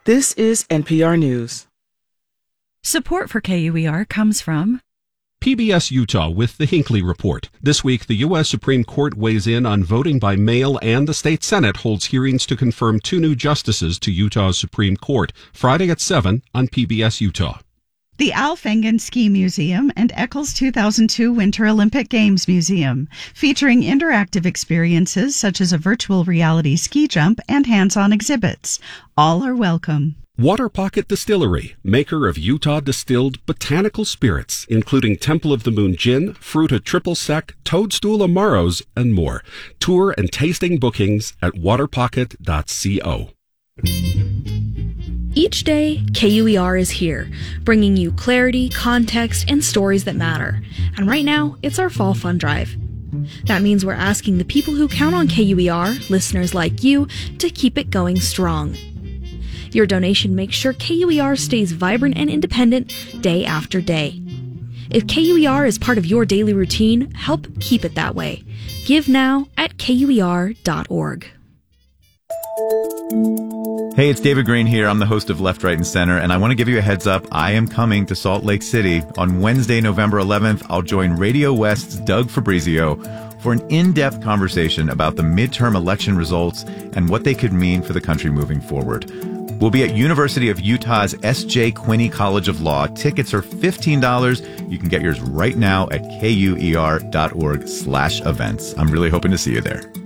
This is NPR News. Support for KUER comes from PBS Utah with the Hinckley Report. This week, the U.S. Supreme Court weighs in on voting by mail, and the state Senate holds hearings to confirm 2 new justices to Utah's Supreme Court, Friday at 7 on PBS Utah. the Alf Engen Ski Museum and Eccles 2002 Winter Olympic Games Museum, featuring interactive experiences such as a virtual reality ski jump and hands-on exhibits. All are welcome. Water Pocket Distillery, maker of Utah distilled botanical spirits, including Temple of the Moon Gin, Fruta Triple Sec, Toadstool Amaros, and more. Tour and tasting bookings at waterpocket.co. Each day, KUER is here, bringing you clarity, context, and stories that matter. And right now, it's our Fall Fund Drive. That means we're asking the people who count on KUER, listeners like you, to keep it going strong. Your donation makes sure KUER stays vibrant and independent day after day. If KUER is part of your daily routine, help keep it that way. Give now at KUER.org. Hey, it's David Green here. I'm the host of Left, Right, and Center, and I want to give you a heads up. I am coming to Salt Lake City. On Wednesday, November 11th, I'll join Radio West's Doug Fabrizio for an in-depth conversation about the midterm election results and what they could mean for the country moving forward. We'll be at University of Utah's S.J. Quinney College of Law. Tickets are $15. You can get yours right now at kuer.org/events. I'm really hoping to see you there.